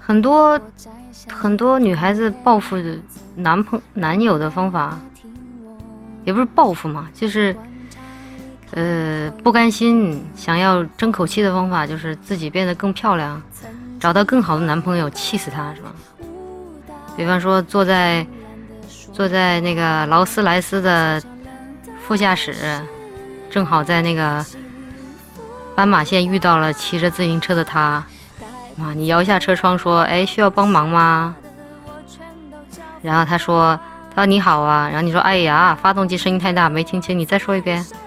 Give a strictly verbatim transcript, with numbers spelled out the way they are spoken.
很多很多女孩子报复男朋男友的方法，也不是报复嘛，就是呃不甘心，想要争口气的方法，就是自己变得更漂亮，找到更好的男朋友，气死他，是吧？比方说坐在坐在那个劳斯莱斯的副驾驶，正好在那个斑马线遇到了骑着自行车的他，哇，你摇一下车窗说，哎，需要帮忙吗？然后他说，他说你好啊，然后你说，哎呀，发动机声音太大，没听清，你再说一遍。